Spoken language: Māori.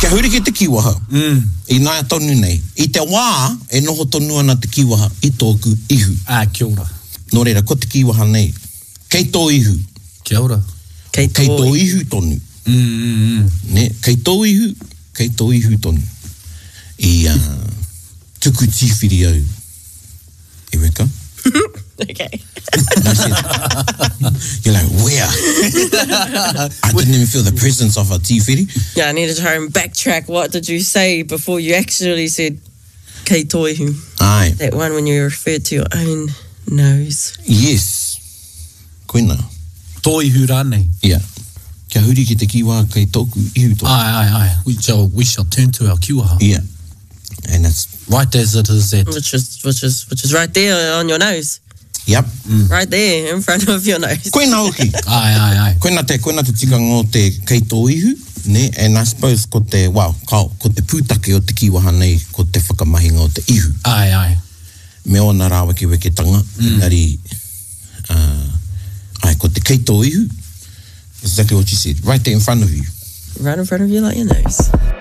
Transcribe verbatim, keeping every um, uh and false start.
Kia huri ki te kiwaha. Mm. I nāia tonu nei. I te wā, e noho tonu ana te kiwaha i tōku ihu. Ah, kia ora. Nō reira, ko te kiwaha nei. Kei tō ihu. Kia ora. Kei Kei tō ihu tonu. Mm, mm, mm. Ne, kei tō ihu, kei tō ihu tonu. I uh, tuku tīwhiri au. E weka? Okay. No sense. You're like, where? I didn't even feel the presence of a tīwhiri. Yeah, I need to try and backtrack. What did you say before you actually said kei toihu? Ai, That one when you referred to your own nose. yes. Koina. Toihu rānei. Yeah. Kia huri ki te kiwa kei tōku ihu tōku. Ai, ai, ai. We shall, we shall turn to our kiwaha. Yeah. And that's, Right as it is at... Which is which is which is right there on your nose. yep. Right there in front of your nose. Koina hoki. Ai, ai, ai. Koina te, koina te tika ngō te kei tō ihu, ne? And I suppose ko te, wow, kao, ko te pūtake o te kiwaha nei, ko te whakamahinga o te ihu. Ai, ai. Me ona rā weke weke tanga, mm. Engari, uh, ai, ko te kei tō ihu, exactly what you said, right there in front of you. Right in front of you like your nose.